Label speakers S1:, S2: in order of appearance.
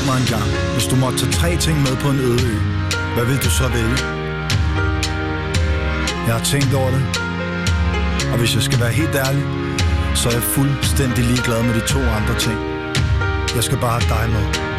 S1: Spurgt mig engang, hvis du måtte tage 3 ting med på en øde ø, hvad vil du så vælge? Jeg har tænkt over det, og hvis jeg skal være helt ærlig, så er jeg fuldstændig ligeglad med de 2 andre ting. Jeg skal bare have dig med.